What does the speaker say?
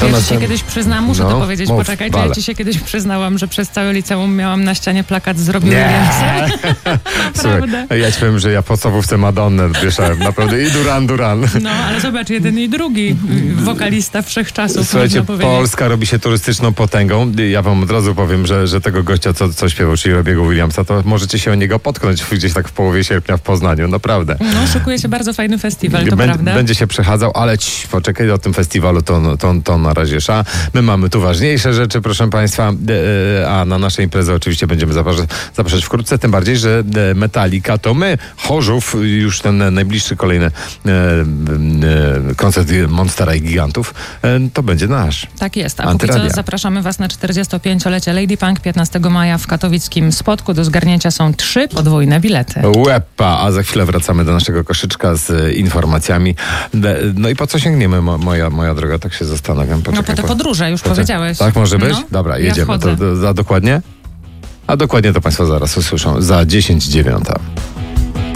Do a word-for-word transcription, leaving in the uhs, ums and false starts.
ja na ci się ten... kiedyś przyznałam, muszę No, to powiedzieć, mów, poczekaj, to wale. ja ci się kiedyś przyznałam, że przez całe liceum miałam na ścianie plakat Zrobił Nie. więcej. Naprawdę. Słuchaj, ja ci powiem, że ja w podstawówce Madonnę wieszałem, naprawdę, i Duran Duran. No, ale zobacz, jeden i drugi wokalista wszechczasów, Słuchajcie, można powiedzieć. Polska robi się turystyczną potęgą. Ja wam od razu powiem, że, że tego gościa, co, co śpiewał, czyli Robiego Williamsa, to możecie się o niego potknąć gdzieś tak w połowie sierpnia w Poznaniu, naprawdę. No, szykuje się bardzo fajny festiwal, to Bę- prawda? Będzie się przechadzał, ale ci, poczekaj, o tym festiwalu to, to, to na razie sza. My mamy tu ważniejsze rzeczy, proszę państwa, e, a na nasze imprezy oczywiście będziemy zapraszać, zapraszać wkrótce, tym bardziej, że e, Metallica to my, Chorzów, już ten najbliższy kolejny e, e, koncert Monstera i Gigantów, e, to będzie nasz. Tak jest, a póki Antyradia. co zapraszamy was na czterdziestopięciolecie Lady Punk piętnastego maja w katowickim Spodku. Do zgarnięcia są trzy podwójne bilety. Łepa, a za chwilę wracamy do naszego koszyczka z e, informacjami. E, No i po co sięgniemy, mo, moja, moja droga, tak się zastanawiam. No Poczekaj, po te po- podróże, już poczekaj. powiedziałeś. Tak może być? No, Dobra, ja jedziemy. wchodzę. To, to, a dokładnie? A dokładnie to państwo zaraz usłyszą. Za dziesięć dziewiąta.